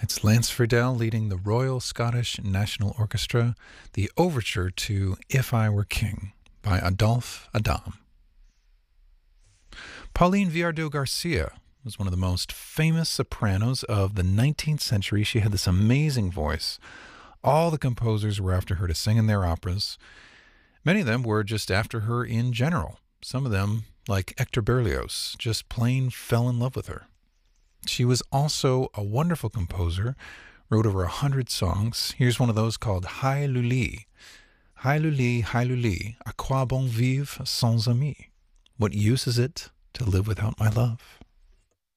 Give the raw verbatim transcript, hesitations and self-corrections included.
It's Lance Friedel leading the Royal Scottish National Orchestra, the overture to If I Were King by Adolphe Adam. Pauline Viardot Garcia was one of the most famous sopranos of the nineteenth century. She had this amazing voice. All the composers were after her to sing in their operas. Many of them were just after her in general. Some of them, like Hector Berlioz, just plain fell in love with her. She was also a wonderful composer, wrote over a hundred songs. Here's one of those called Hi Luli. Hi Luli, Hi Luli, à quoi bon vivre sans amis? What use is it to live without my love?